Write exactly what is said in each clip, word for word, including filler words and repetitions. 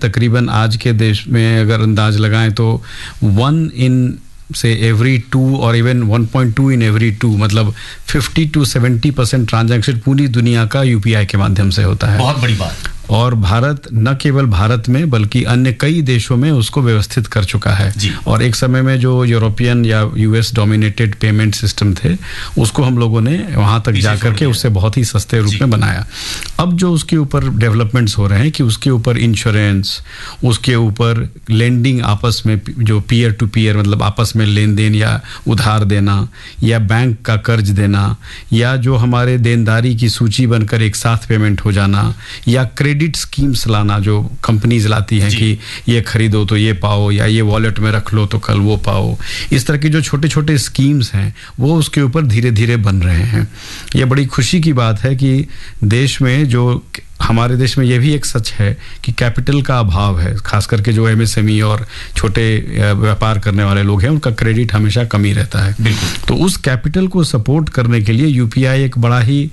तकरीबन आज के देश में अगर अंदाज लगाएं तो वन इन से एवरी टू और even one point two in every two, मतलब fifty to seventy percent transaction पूरी दुनिया का यूपीआई के माध्यम से होता है। बहुत बड़ी बात। और भारत न केवल भारत में बल्कि अन्य कई देशों में उसको व्यवस्थित कर चुका है। और एक समय में जो यूरोपियन या यूएस डोमिनेटेड पेमेंट सिस्टम थे उसको हम लोगों ने वहां तक जाकर के उससे बहुत ही सस्ते रूप में बनाया। अब जो उसके ऊपर डेवलपमेंट्स हो रहे हैं कि उसके ऊपर इंश्योरेंस, उसके ऊपर लेंडिंग, आपस में जो पीयर टू पीयर मतलब आपस में लेन देन या उधार देना, या बैंक का कर्ज देना, या जो हमारे देनदारी की सूची बनकर एक साथ पेमेंट हो जाना, या क्रेडिट स्कीम्स लाना जो कंपनीज लाती हैं कि ये खरीदो तो ये पाओ, या ये वॉलेट में रख लो तो कल वो पाओ। इस तरह के जो छोटे छोटे स्कीम्स हैं वो उसके ऊपर धीरे धीरे बन रहे हैं। ये बड़ी खुशी की बात है कि देश में जो हमारे देश में ये भी एक सच है कि कैपिटल का अभाव है, खास करके जो एमएसएमई और छोटे व्यापार करने वाले लोग हैं उनका क्रेडिट हमेशा कम ही रहता है। तो उस कैपिटल को सपोर्ट करने के लिए यूपीआई एक बड़ा ही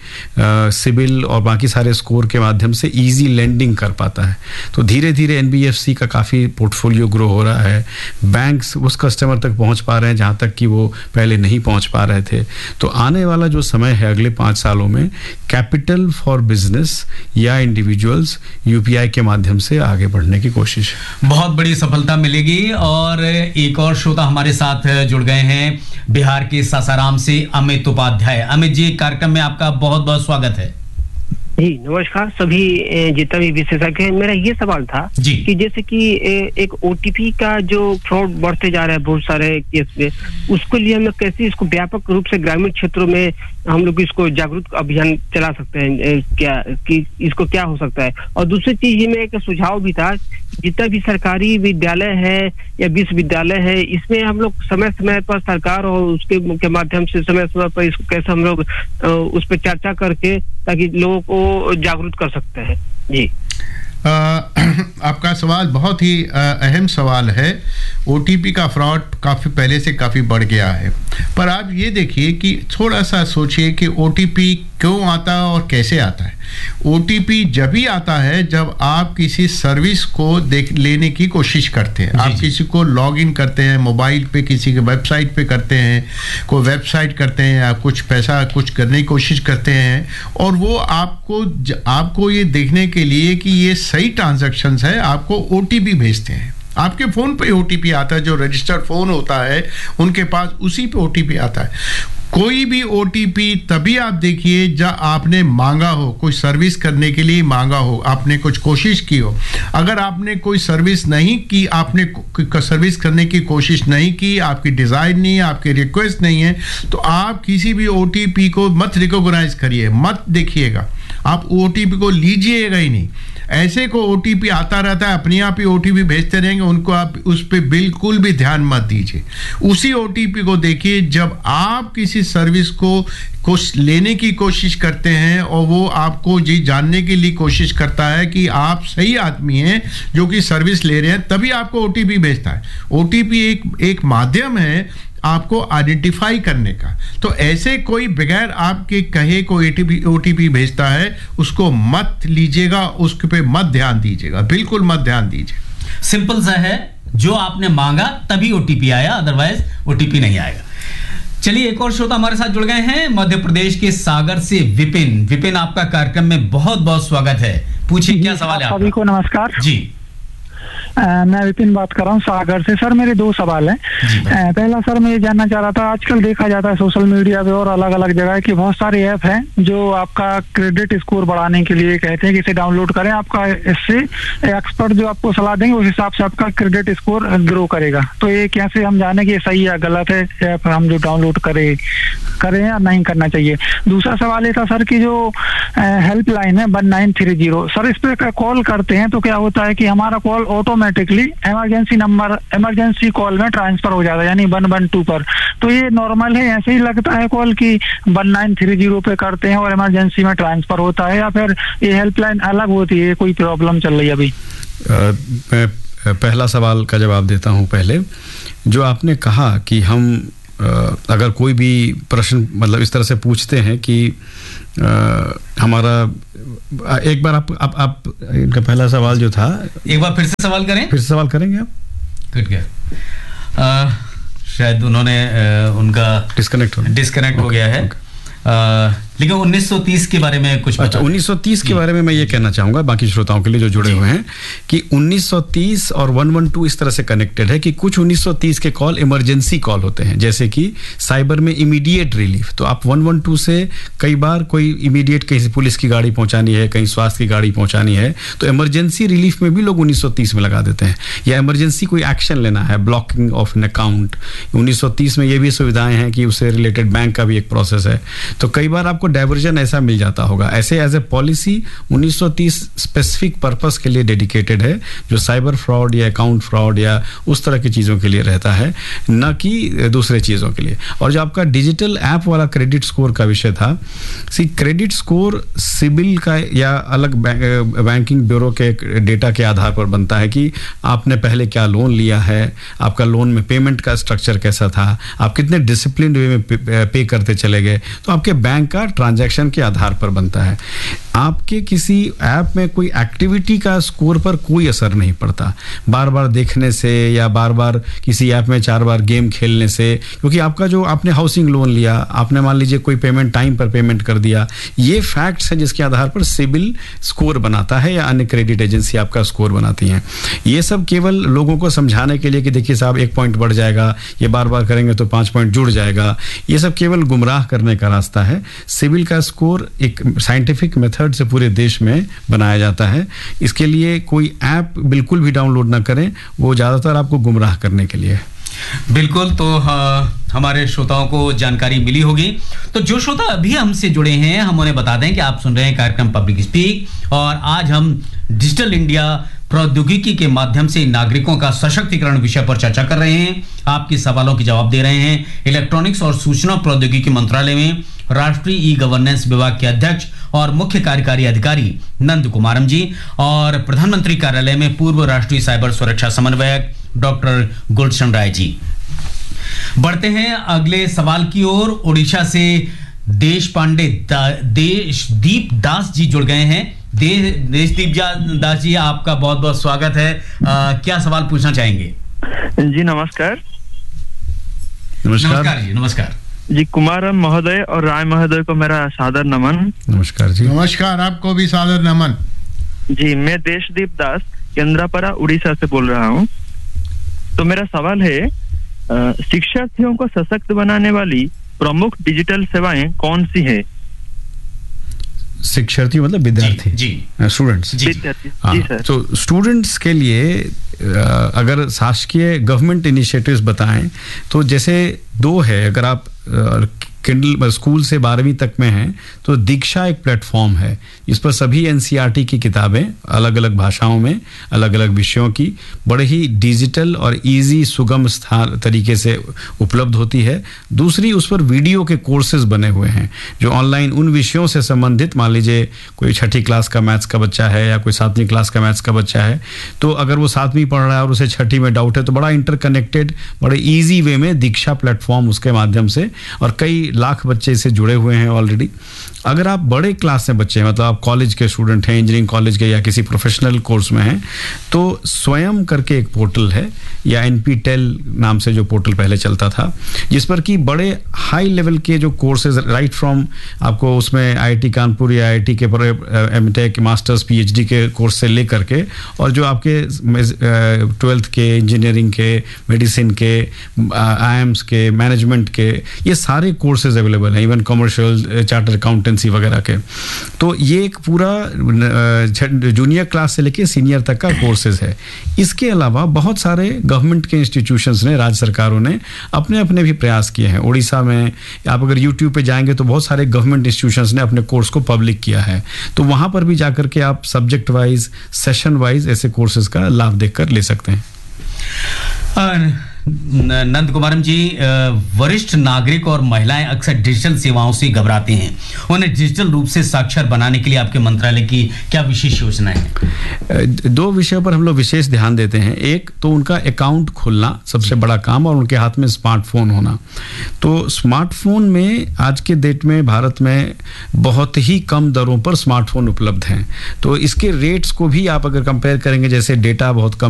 सिबिल और बाकी सारे स्कोर के माध्यम से इजी लेंडिंग कर पाता है। तो धीरे धीरे एनबीएफसी का काफ़ी पोर्टफोलियो ग्रो हो रहा है, बैंक्स उस कस्टमर तक पहुंच पा रहे हैं जहां तक कि वो पहले नहीं पहुंच पा रहे थे। तो आने वाला जो समय है अगले पाँच सालों में कैपिटल फॉर बिजनेस या इंडिविजुअल्स यूपीआई के माध्यम से आगे बढ़ने की कोशिश है। बहुत बड़ी सफलता मिलेगी। और एक और श्रोता हमारे साथ जुड़ गए हैं बिहार के सासाराम से, अमित उपाध्याय। अमित जी, कार्यक्रम में आपका बहुत बहुत स्वागत है। जी नमस्कार सभी जितना भी विशेषज्ञ है। मेरा ये सवाल था कि जैसे कि एक ओटीपी का जो फ्रॉड बढ़ते जा रहा है बहुत सारे केस में, उसके लिए हम लोग कैसे इसको व्यापक रूप से ग्रामीण क्षेत्रों में हम लोग इसको जागरूक अभियान चला सकते हैं, क्या कि इसको क्या हो सकता है। और दूसरी चीज ये में एक सुझाव भी था, जितना भी सरकारी विद्यालय है या विश्वविद्यालय है, इसमें हम लोग समय समय पर सरकार और उसके के माध्यम से समय समय पर इसको कैसे हम लोग उस पर चर्चा करके ताकि लोगों को जागरूक कर सकते हैं। जी आ, आपका सवाल बहुत ही अहम सवाल है। ओटीपी का फ्रॉड काफ़ी पहले से काफ़ी बढ़ गया है, पर आप ये देखिए कि थोड़ा सा सोचिए कि ओटीपी क्यों आता है और कैसे आता है। ओटीपी जब भी आता है जब आप किसी सर्विस को देख लेने की कोशिश करते हैं। आप किसी को लॉग इन करते हैं मोबाइल पे, किसी के वेबसाइट पे करते हैं, कोई वेबसाइट करते हैं, आप कुछ पैसा कुछ करने की कोशिश करते हैं, और वो आपको आपको ये देखने के लिए कि ये सही ट्रांजैक्शंस है आपको ओटीपी भेजते हैं। आपके फोन पे ओटीपी आता है, जो रजिस्टर्ड फोन होता है उनके पास उसी पे ओटीपी आता है। कोई भी ओटीपी तभी आप देखिए जब आपने मांगा हो, कोई सर्विस करने के लिए मांगा हो, आपने कुछ कोशिश की हो। अगर आपने कोई सर्विस नहीं की, आपने सर्विस करने की कोशिश नहीं की, आपकी डिज़ायर नहीं है, आपकी रिक्वेस्ट नहीं है, तो आप किसी भी ओटीपी को मत रिकॉग्नाइज करिए, मत देखिएगा, आप ओटीपी को लीजिएगा ही नहीं। ऐसे को ओटीपी आता रहता है, अपने आप ही ओटीपी भेजते रहेंगे, उनको आप उस पर बिल्कुल भी ध्यान मत दीजिए। उसी ओटीपी को देखिए जब आप किसी सर्विस को कुछ लेने की कोशिश करते हैं और वो आपको जी जानने के लिए कोशिश करता है कि आप सही आदमी हैं जो कि सर्विस ले रहे हैं, तभी आपको ओटीपी भेजता है। ओटीपी एक एक माध्यम है आपको आइडेंटिफाई करने का। तो ऐसे कोई बगैर आपके कहे को ओटीपी ओटीपी भेजता है उसको मत लीजिएगा, उसके पे मत ध्यान दीजिएगा, बिल्कुल मत ध्यान दीजिए। सिंपल सा है, जो आपने मांगा तभी ओटीपी आया, अदरवाइज ओटीपी नहीं आएगा। चलिए एक और श्रोता हमारे साथ जुड़ गए हैं मध्य प्रदेश के सागर से, विपिन। विपिन, आपका कार्यक्रम में बहुत बहुत स्वागत है। पूछिए क्या सवाल है। सभी को नमस्कार जी। आ, मैं विपिन बात कर रहा हूँ सागर से। सर मेरे दो सवाल हैं। आ, पहला सर मैं ये जानना चाह रहा था, आजकल देखा जाता है सोशल मीडिया पे और अलग अलग जगह कि बहुत सारे ऐप हैं जो आपका क्रेडिट स्कोर बढ़ाने के लिए कहते हैं कि इसे डाउनलोड करें, आपका इससे एक्सपर्ट जो आपको सलाह देंगे उस हिसाब से आपका क्रेडिट स्कोर ग्रो करेगा। तो ये कैसे हम जाने कि सही या गलत है ऐप हम जो डाउनलोड करें करें या नहीं करना चाहिए। दूसरा सवाल ये था सर कि जो हेल्पलाइन है one nine three zero, sir इस पर कॉल करते हैं तो क्या होता है कि हमारा call automatically emergency number emergency call में ट्रांसफर हो जाता है, यानी वन वन टू पर। तो ये नॉर्मल है, ऐसे ही लगता है कॉल की वन नाइन थ्री जीरो पे करते हैं और इमरजेंसी में ट्रांसफर होता है, या फिर ये हेल्पलाइन अलग होती है, कोई प्रॉब्लम चल रही है अभी? मैं पहला सवाल का जवाब देता हूं। पहले जो आपने कहा कि हम अगर कोई भी प्रश्न मतलब इस तरह से पूछते हैं कि आ, हमारा एक बार आप आप, आप इनका पहला सवाल जो था एक बार फिर से सवाल करें फिर से सवाल करेंगे आप कट गया शायद उन्होंने आ, उनका डिस्कनेक्ट हो डिस्कनेक्ट हो गया है आ, लेकिन उन्नीस सौ तीस के बारे में कुछ अच्छा उन्नीस सौ तीस के बारे में मैं ये कहना चाहूंगा बाकी श्रोताओं के लिए जो जुड़े हुए हैं कि उन्नीस सौ तीस और एक सौ बारह इस तरह से कनेक्टेड है कि कुछ उन्नीस सौ तीस के कॉल इमरजेंसी कॉल होते हैं, जैसे कि साइबर में इमीडिएट रिलीफ। तो आप एक सौ बारह से कई बार कोई इमीडिएट कहीं से पुलिस की गाड़ी पहुंचानी है, कहीं स्वास्थ्य की गाड़ी पहुंचानी है, तो इमरजेंसी रिलीफ में भी लोग उन्नीस सौ तीस में लगा देते हैं। या इमरजेंसी कोई एक्शन लेना है, ब्लॉकिंग ऑफ एन अकाउंट, उन्नीस सौ तीस में ये भी सुविधाएं हैं कि उससे रिलेटेड बैंक का भी एक प्रोसेस है। तो कई बार आपको डाइवर्जन ऐसा मिल जाता होगा। ऐसे एज ए पॉलिसी उन्नीस सौ तीस स्पेसिफिक पर्पस के लिए डेडिकेटेड है, जो साइबर फ्रॉड या अकाउंट फ्रॉड या उस तरह की चीज़ों के लिए रहता है, न कि दूसरे चीज़ों के लिए। और जो आपका डिजिटल ऐप वाला क्रेडिट स्कोर का विषय था, सी क्रेडिट स्कोर सिबिल का या अलग बैंकिंग ब्यूरो के डेटा के आधार पर बनता है कि आपने पहले क्या लोन लिया है, आपका लोन में पेमेंट का स्ट्रक्चर कैसा था, आप कितने डिसिप्लिन वे में पे, पे करते चले गए। तो आपके बैंक का ट्रांजैक्शन के आधार पर बनता है। आपके किसी ऐप में कोई एक्टिविटी का स्कोर पर कोई असर नहीं पड़ता, बार बार देखने से या बार बार किसी ऐप में चार बार गेम खेलने से, क्योंकि आपका जो आपने हाउसिंग लोन लिया, आपने मान लीजिए कोई पेमेंट टाइम पर पेमेंट कर दिया, ये फैक्ट्स हैं जिसके आधार पर सिबिल स्कोर बनाता है या अन्य क्रेडिट एजेंसी आपका स्कोर बनाती हैं। ये सब केवल लोगों को समझाने के लिए कि देखिए साहब एक पॉइंट बढ़ जाएगा, ये बार बार करेंगे तो पाँच पॉइंट जुड़ जाएगा, ये सब केवल गुमराह करने का रास्ता है। सिबिल का स्कोर एक साइंटिफिक मेथड से पूरे देश में बनाया जाता है। इसके लिए कोई ऐप बिल्कुल भी डाउनलोड ना करें, वो ज़्यादातर आपको गुमराह करने के लिए है। बिल्कुल, तो हाँ, हमारे श्रोताओं को जानकारी मिली होगी। तो जो श्रोता अभी हमसे जुड़े हैं, हम उन्हें बता दें कि आप सुन रहे हैं कार्यक्रम पब्लिक स्पीक, और आज हम डिजिटल इंडिया प्रौद्योगिकी के माध्यम से नागरिकों का सशक्तिकरण विषय पर चर्चा कर रहे हैं, आपके सवालों के जवाब दे रहे हैं। इलेक्ट्रॉनिक्स और सूचना प्रौद्योगिकी मंत्रालय में राष्ट्रीय ई गवर्नेंस विभाग के अध्यक्ष और मुख्य कार्यकारी अधिकारी नंद कुमारम जी, और प्रधानमंत्री कार्यालय में पूर्व राष्ट्रीय साइबर सुरक्षा समन्वयक डॉक्टर गुलशन राय जी। बढ़ते हैं अगले सवाल की ओर। ओडिशा से देश पांडे देशदीप दास जी जुड़ गए हैं। दे, देशदीप दास जी, आपका बहुत बहुत स्वागत है। आ, क्या सवाल पूछना चाहेंगे? जी नमस्कार। नमस्कार नमस्कार जी। नमस्कार जी। कुमारम महोदय और राय महोदय को मेरा सादर नमन। नमस्कार जी। नमस्कार, आपको भी सादर नमन। जी, मैं देशदीप दास केंद्रापड़ा उड़ीसा से बोल रहा हूँ। तो मेरा सवाल है, शिक्षार्थियों को सशक्त बनाने वाली प्रमुख डिजिटल सेवाएं कौन सी है? शिक्षार्थी मतलब विद्यार्थी, जी, स्टूडेंट्स। जी, जी सर। तो स्टूडेंट्स के लिए अगर शासकीय गवर्नमेंट इनिशिएटिव्स बताएं तो जैसे दो है। अगर आप किंडल स्कूल से बारहवीं तक में हैं तो दीक्षा एक प्लेटफॉर्म है, इस पर सभी एनसीईआरटी की किताबें अलग अलग भाषाओं में अलग अलग विषयों की बड़े ही डिजिटल और इजी सुगम स्थान तरीके से उपलब्ध होती है। दूसरी, उस पर वीडियो के कोर्सेज बने हुए हैं जो ऑनलाइन उन विषयों से संबंधित, मान लीजिए कोई छठी क्लास का मैथ्स का बच्चा है या कोई सातवीं क्लास का मैथ्स का बच्चा है, तो अगर वो सातवीं पढ़ रहा है और उसे छठी में डाउट है तो बड़ा इंटरकनेक्टेड, बड़े ईजी वे में दीक्षा प्लेटफॉर्म उसके माध्यम से, और कई लाख बच्चे इससे जुड़े हुए हैं ऑलरेडी। अगर आप बड़े क्लास में बच्चे हैं, मतलब आप कॉलेज के स्टूडेंट हैं, इंजीनियरिंग कॉलेज के या किसी प्रोफेशनल कोर्स में हैं, तो स्वयं करके एक पोर्टल है, या एनपीटेल नाम से जो पोर्टल पहले चलता था, जिस पर कि बड़े हाई लेवल के जो कोर्सेज राइट फ्रॉम आपको उसमें आईआईटी कानपुर या आईआईटी के पर एमटेक मास्टर्स पीएचडी के कोर्स से लेकर के, और जो आपके ट्वेल्थ के, इंजीनियरिंग के, मेडिसिन के, आईएम्स के, मैनेजमेंट के, ये सारे कोर्सेज अवेलेबल हैं, इवन कमर्शियल, चार्टर अकाउंटेंसी वगैरह के। तो ये एक पूरा जूनियर क्लास से लेके सीनियर तक का कोर्सेज है। इसके अलावा बहुत सारे गवर्नमेंट के इंस्टीट्यूशंस ने, राज्य सरकारों ने अपने अपने भी प्रयास किए हैं। उड़ीसा में आप अगर यूट्यूब पे जाएंगे तो बहुत सारे गवर्नमेंट इंस्टीट्यूशंस ने अपने कोर्स को पब्लिक किया है, तो वहां पर भी जाकर के आप सब्जेक्ट वाइज, सेशन वाइज ऐसे कोर्सेज का लाभ देखकर ले सकते हैं। नंद कुमारम जी, वरिष्ठ नागरिक और महिलाएं अक्सर डिजिटल सेवाओं से घबराते हैं, उन्हें डिजिटल रूप से साक्षर बनाने के लिए आपके मंत्रालय की क्या विशेष योजनाएं हैं? दो विषयों पर हम लोग विशेष ध्यान देते हैं। एक तो उनका अकाउंट खोलना सबसे बड़ा काम, और उनके हाथ में स्मार्टफोन होना। तो स्मार्टफोन में आज के डेट में भारत में बहुत ही कम दरों पर स्मार्टफोन उपलब्ध हैं। तो इसके रेट्स को भी आप अगर कंपेयर करेंगे, जैसे डेटा बहुत कम